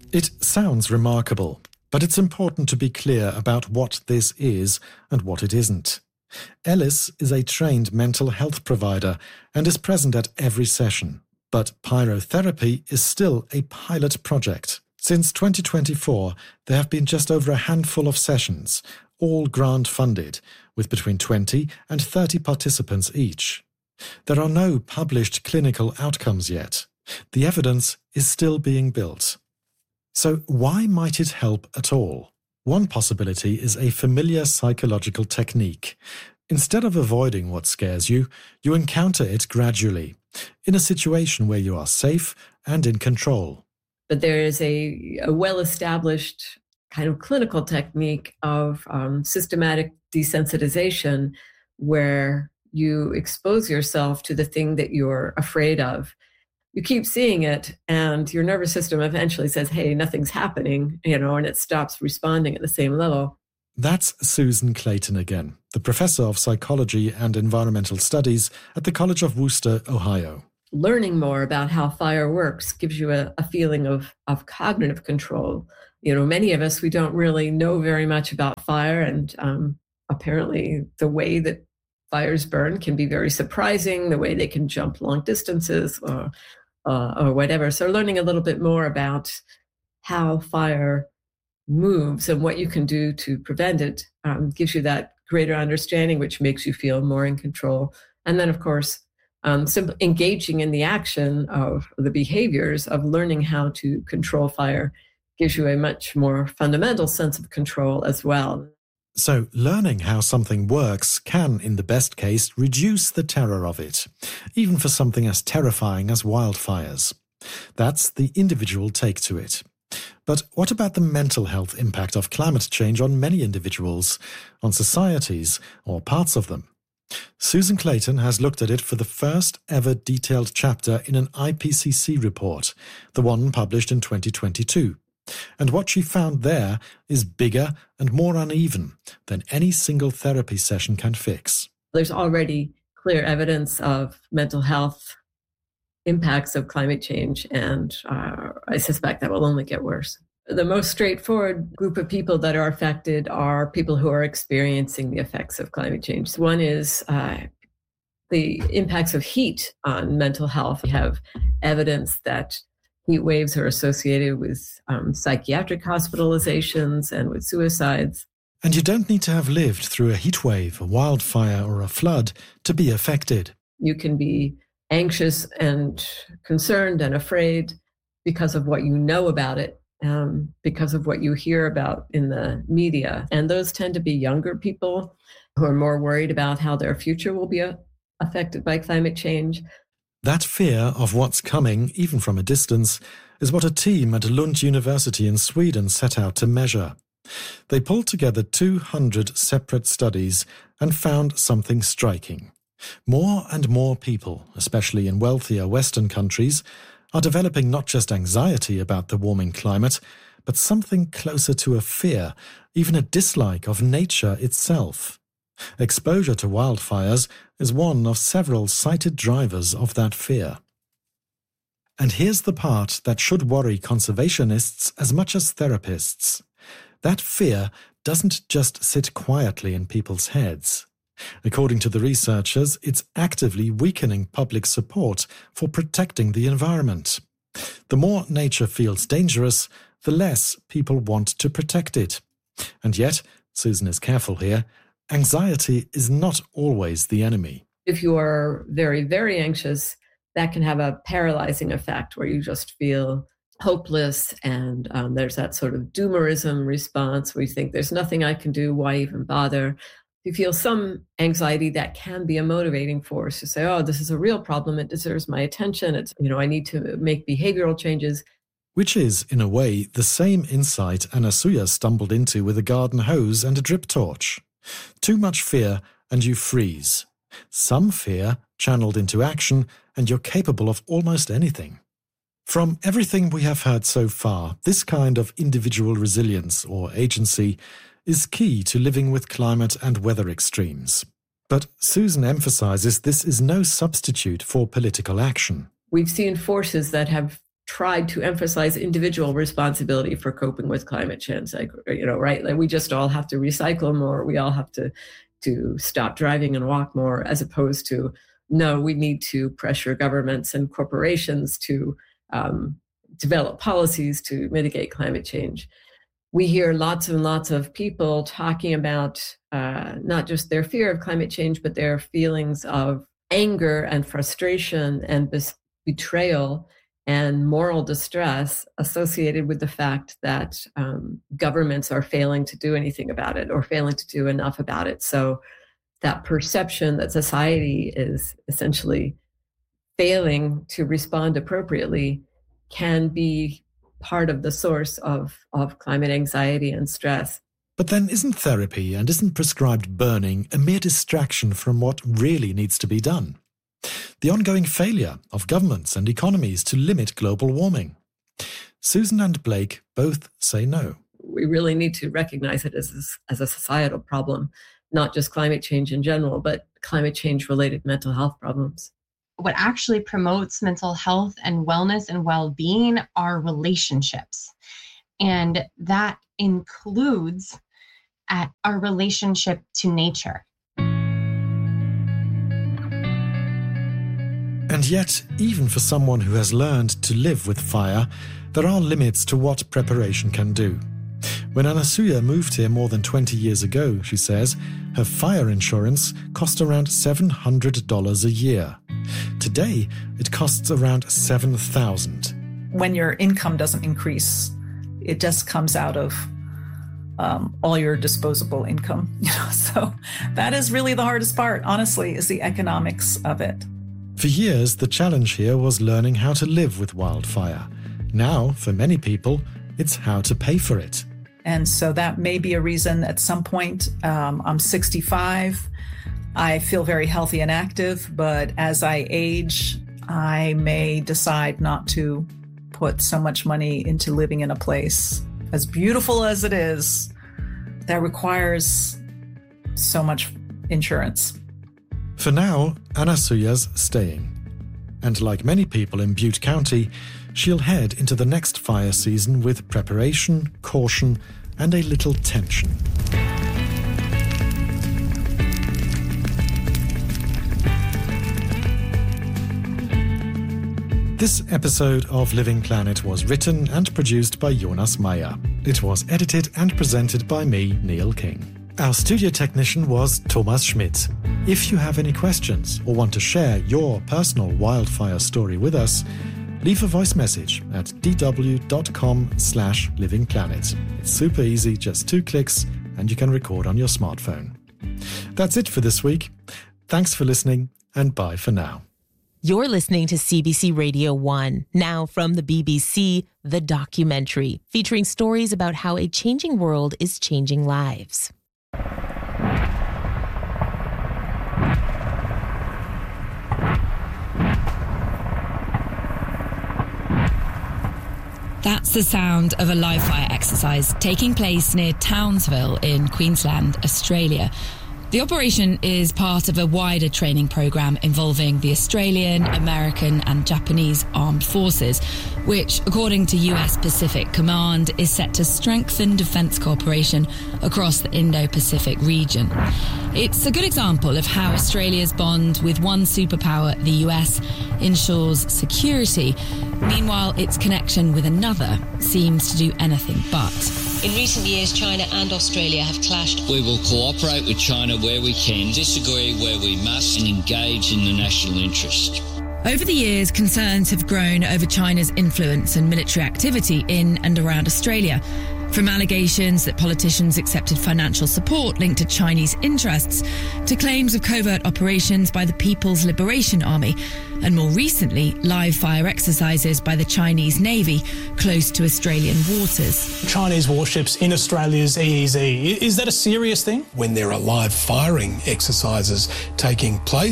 It sounds remarkable, but it's important to be clear about what this is and what it isn't. Ellis is a trained mental health provider and is present at every session. But pyrotherapy is still a pilot project. Since 2024, there have been just over a handful of sessions, all grant-funded, with between 20 and 30 participants each. There are no published clinical outcomes yet. The evidence is still being built. So why might it help at all? One possibility is a familiar psychological technique. Instead of avoiding what scares you, you encounter it gradually, in a situation where you are safe and in control. But there is a well-established kind of clinical technique of systematic desensitization where you expose yourself to the thing that you're afraid of. You keep seeing it and your nervous system eventually says, hey, nothing's happening, and it stops responding at the same level. That's Susan Clayton again, the professor of psychology and environmental studies at the College of Wooster, Ohio. Learning more about how fire works gives you a feeling of cognitive control. Many of us, we don't really know very much about fire, and apparently the way that fires burn can be very surprising, the way they can jump long distances or whatever. So learning a little bit more about how fire moves and what you can do to prevent it gives you that greater understanding, which makes you feel more in control. And then, of course, engaging in the action of the behaviors of learning how to control fire gives you a much more fundamental sense of control as well. So learning how something works can, in the best case, reduce the terror of it, even for something as terrifying as wildfires. That's the individual take to it. But what about the mental health impact of climate change on many individuals, on societies, or parts of them? Susan Clayton has looked at it for the first ever detailed chapter in an IPCC report, the one published in 2022. And what she found there is bigger and more uneven than any single therapy session can fix. There's already clear evidence of mental health impacts of climate change, and I suspect that will only get worse. The most straightforward group of people that are affected are people who are experiencing the effects of climate change. One is the impacts of heat on mental health. We have evidence that heat waves are associated with psychiatric hospitalizations and with suicides. And you don't need to have lived through a heat wave, a wildfire, or a flood to be affected. You can be anxious and concerned and afraid because of what you know about it, because of what you hear about in the media. And those tend to be younger people who are more worried about how their future will be affected by climate change. That fear of what's coming, even from a distance, is what a team at Lund University in Sweden set out to measure. They pulled together 200 separate studies and found something striking. More and more people, especially in wealthier Western countries, are developing not just anxiety about the warming climate, but something closer to a fear, even a dislike of nature itself. Exposure to wildfires is one of several cited drivers of that fear. And here's the part that should worry conservationists as much as therapists. That fear doesn't just sit quietly in people's heads. According to the researchers, it's actively weakening public support for protecting the environment. The more nature feels dangerous, the less people want to protect it. And yet, Susan is careful here, anxiety is not always the enemy. If you are very, very anxious, that can have a paralyzing effect where you just feel hopeless, and there's that sort of doomerism response where you think there's nothing I can do, why even bother? If you feel some anxiety, that can be a motivating force to say, oh, this is a real problem, it deserves my attention, I need to make behavioral changes. Which is, in a way, the same insight Anasuya stumbled into with a garden hose and a drip torch. Too much fear and you freeze. Some fear channeled into action and you're capable of almost anything. From everything we have heard so far, this kind of individual resilience or agency is key to living with climate and weather extremes. But Susan emphasizes this is no substitute for political action. We've seen forces that have tried to emphasize individual responsibility for coping with climate change, like, right? Like we just all have to recycle more. We all have to stop driving and walk more, as opposed to, no, we need to pressure governments and corporations to develop policies to mitigate climate change. We hear lots and lots of people talking about not just their fear of climate change, but their feelings of anger and frustration and betrayal and moral distress associated with the fact that governments are failing to do anything about it or failing to do enough about it. So that perception that society is essentially failing to respond appropriately can be part of the source of climate anxiety and stress. But then isn't therapy and isn't prescribed burning a mere distraction from what really needs to be done? The ongoing failure of governments and economies to limit global warming. Susan and Blake both say no. We really need to recognize it as a societal problem, not just climate change in general, but climate change-related mental health problems. What actually promotes mental health and wellness and well-being are relationships. And that includes our relationship to nature. And yet, even for someone who has learned to live with fire, there are limits to what preparation can do. When Anasuya moved here more than 20 years ago, she says, her fire insurance cost around $700 a year. Today, it costs around $7,000. When your income doesn't increase, it just comes out of all your disposable income. So that is really the hardest part, honestly, is the economics of it. For years, the challenge here was learning how to live with wildfire. Now, for many people, it's how to pay for it. And so that may be a reason at some point. I'm 65. I feel very healthy and active, but as I age, I may decide not to put so much money into living in a place, as beautiful as it is, that requires so much insurance. For now, Anasuya's staying. And like many people in Butte County, she'll head into the next fire season with preparation, caution, and a little tension. This episode of Living Planet was written and produced by Jonas Meyer. It was edited and presented by me, Neil King. Our studio technician was Thomas Schmidt. If you have any questions or want to share your personal wildfire story with us, leave a voice message at dw.com/livingplanet. It's super easy, just 2 clicks, and you can record on your smartphone. That's it for this week. Thanks for listening, and bye for now. You're listening to CBC Radio 1, now from the BBC, The Documentary, featuring stories about how a changing world is changing lives. That's the sound of a live fire exercise taking place near Townsville in Queensland, Australia. The operation is part of a wider training program involving the Australian, American and Japanese armed forces, which, according to US Pacific Command, is set to strengthen defence cooperation across the Indo-Pacific region. It's a good example of how Australia's bond with one superpower, the US, ensures security. Meanwhile, its connection with another seems to do anything but. In recent years, China and Australia have clashed. We will cooperate with China where we can, disagree where we must, and engage in the national interest. Over the years, concerns have grown over China's influence and military activity in and around Australia. From allegations that politicians accepted financial support linked to Chinese interests, to claims of covert operations by the People's Liberation Army, and more recently, live fire exercises by the Chinese Navy close to Australian waters. Chinese warships in Australia's EEZ, is that a serious thing? When there are live firing exercises taking place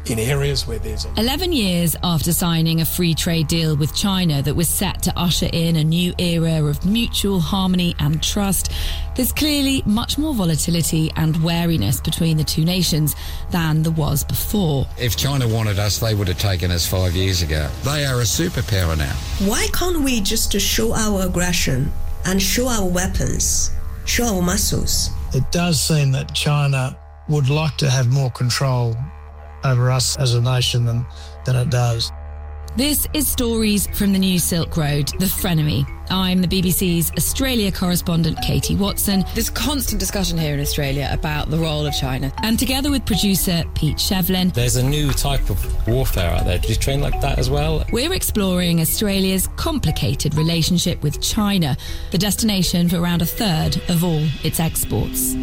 in areas where there's 11 years after signing a free trade deal with China that was set to usher in a new era of mutual harmony and trust, there's clearly much more volatility and wariness between the two nations than there was before. If China wanted us, they would have taken us 5 years ago. They are a superpower now. Why can't we just show our aggression and show our weapons, show our muscles? It does seem that China would like to have more control over us as a nation than it does. This is Stories from the New Silk Road, the frenemy. I'm the BBC's Australia correspondent Katie Watson. There's constant discussion here in Australia about the role of China. And together with producer Pete Shevlin, there's a new type of warfare out there. Do you train like that as well? We're exploring Australia's complicated relationship with China, the destination for around a third of all its exports.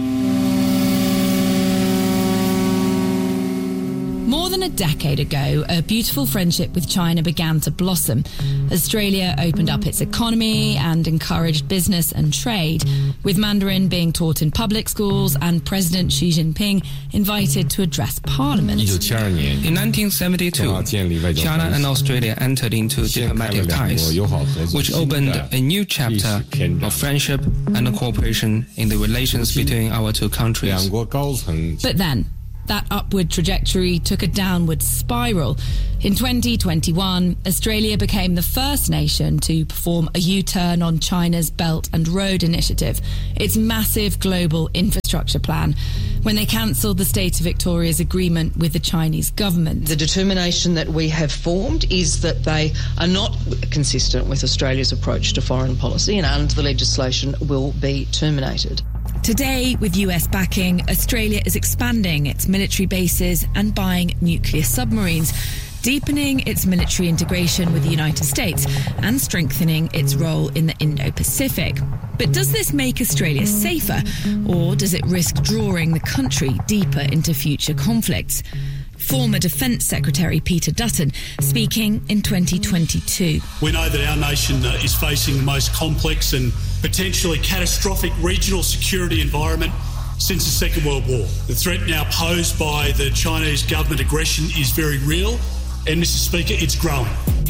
More than a decade ago, a beautiful friendship with China began to blossom. Australia opened up its economy and encouraged business and trade, with Mandarin being taught in public schools and President Xi Jinping invited to address Parliament. In 1972, China and Australia entered into diplomatic ties, which opened a new chapter of friendship and cooperation in the relations between our two countries. But then, that upward trajectory took a downward spiral. In 2021, Australia became the first nation to perform a U-turn on China's Belt and Road Initiative, its massive global infrastructure plan, when they cancelled the state of Victoria's agreement with the Chinese government. The determination that we have formed is that they are not consistent with Australia's approach to foreign policy, and the legislation will be terminated. Today, with US backing, Australia is expanding its military bases and buying nuclear submarines, deepening its military integration with the United States and strengthening its role in the Indo-Pacific. But does this make Australia safer, or does it risk drawing the country deeper into future conflicts? Former Defence Secretary Peter Dutton speaking in 2022. We know that our nation is facing the most complex and potentially catastrophic regional security environment since the Second World War. The threat now posed by the Chinese government aggression is very real, and Mr. Speaker, it's growing.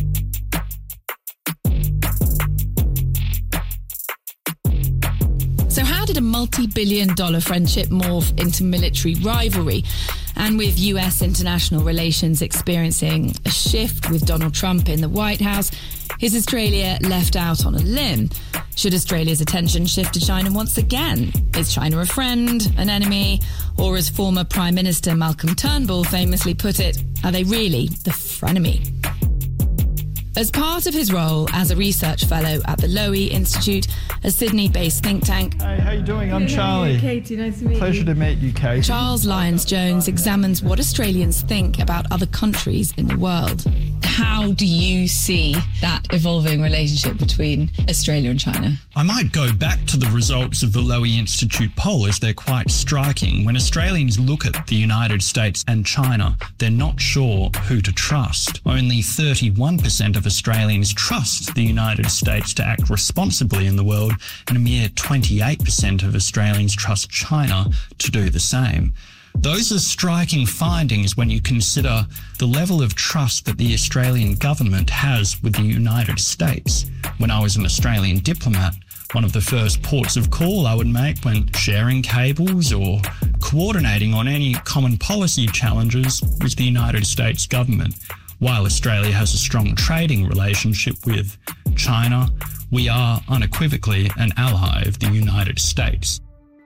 So how did a multi-billion-dollar friendship morph into military rivalry? And with US international relations experiencing a shift with Donald Trump in the White House, is Australia left out on a limb? Should Australia's attention shift to China once again? Is China a friend, an enemy, or as former Prime Minister Malcolm Turnbull famously put it, are they really the frenemy? As part of his role as a research fellow at the Lowy Institute, a Sydney-based think tank. Hey, how you doing? I'm Charlie. Katie, nice to meet you. Pleasure to meet you, Katie. Charles Lyons-Jones examines what Australians think about other countries in the world. How do you see that evolving relationship between Australia and China? I might go back to the results of the Lowy Institute poll, as they're quite striking. When Australians look at the United States and China, they're not sure who to trust. Only 31% of Australians trust the United States to act responsibly in the world, and a mere 28% of Australians trust China to do the same. Those are striking findings when you consider the level of trust that the Australian government has with the United States. When I was an Australian diplomat, one of the first ports of call I would make when sharing cables or coordinating on any common policy challenges was the United States government. While Australia has a strong trading relationship with China, we are unequivocally an ally of the United States.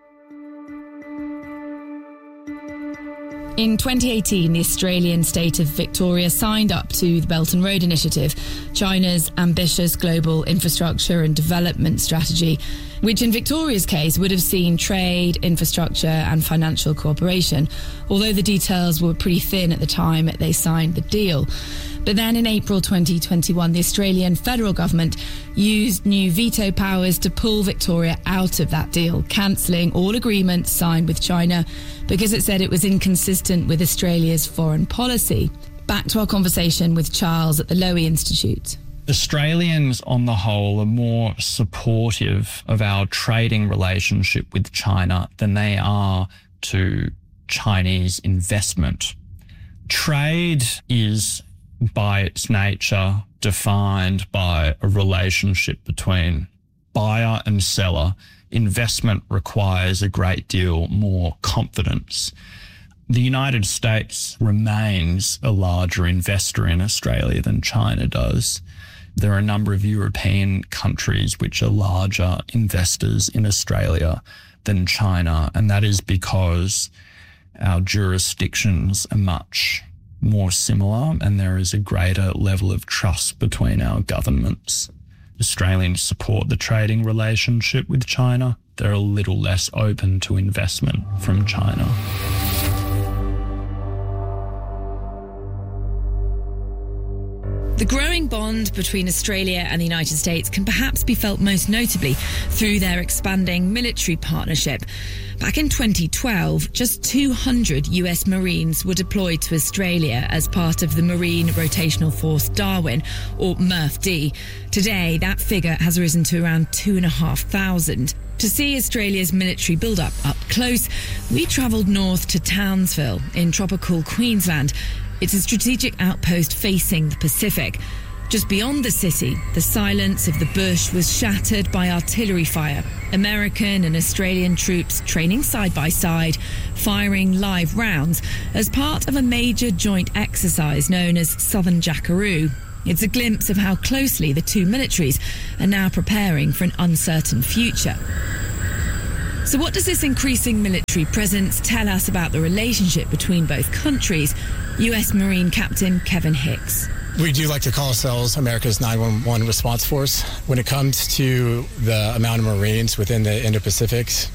In 2018, the Australian state of Victoria signed up to the Belt and Road Initiative, China's ambitious global infrastructure and development strategy, which in Victoria's case would have seen trade, infrastructure and financial cooperation, although the details were pretty thin at the time they signed the deal. But then in April 2021, the Australian federal government used new veto powers to pull Victoria out of that deal, cancelling all agreements signed with China because it said it was inconsistent with Australia's foreign policy. Back to our conversation with Charles at the Lowy Institute. Australians on the whole are more supportive of our trading relationship with China than they are to Chinese investment. Trade is, by its nature, defined by a relationship between buyer and seller. Investment requires a great deal more confidence. The United States remains a larger investor in Australia than China does. There are a number of European countries which are larger investors in Australia than China, and that is because our jurisdictions are much more similar and there is a greater level of trust between our governments. Australians support the trading relationship with China. They're a little less open to investment from China. The growing bond between Australia and the United States can perhaps be felt most notably through their expanding military partnership. Back in 2012, just 200 US Marines were deployed to Australia as part of the Marine Rotational Force Darwin, or MRF-D. Today, that figure has risen to around 2,500. To see Australia's military build-up up close, we travelled north to Townsville in tropical Queensland. It's a strategic outpost facing the Pacific. Just beyond the city, the silence of the bush was shattered by artillery fire. American and Australian troops training side by side, firing live rounds as part of a major joint exercise known as Southern Jackaroo. It's a glimpse of how closely the two militaries are now preparing for an uncertain future. So what does this increasing military presence tell us about the relationship between both countries? US Marine Captain Kevin Hicks. We do like to call ourselves America's 911 response force. When it comes to the amount of Marines within the Indo-Pacific,